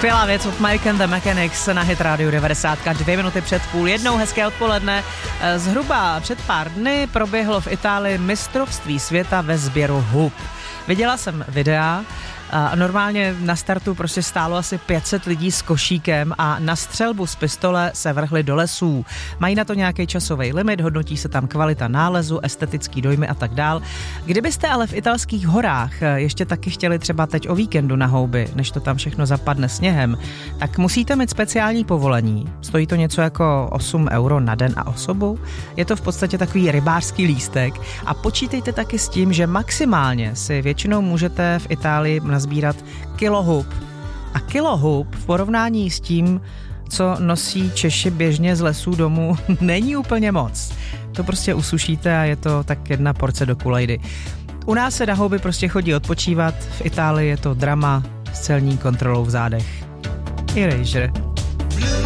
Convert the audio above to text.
Skvělá věc od Mike and the Mechanics na Hit Radio 90, 2 minuty před 12:30, hezké odpoledne. Zhruba před pár dny proběhlo v Itálii mistrovství světa ve sběru hub. Viděla jsem videa, a normálně na startu prostě stálo asi 500 lidí s košíkem a na střelbu z pistole se vrhli do lesů. Mají na to nějaký časový limit, hodnotí se tam kvalita nálezu, estetický dojmy a tak dál. Kdybyste ale v italských horách ještě taky chtěli třeba teď o víkendu na houby, než to tam všechno zapadne sněhem, tak musíte mít speciální povolení. Stojí to něco jako 8 € na den a osobu. Je to v podstatě takový rybářský lístek a počítejte taky s tím, že maximálně si většinou můžete v Itálii nazbírat kilo hub. A kilo hub v porovnání s tím, co nosí Češi běžně z lesů domů, není úplně moc. To prostě usušíte a je to tak 1 porce do kulejdy. U nás se na houby prostě chodí odpočívat, v Itálii je to drama s celní kontrolou v zádech. Erasure.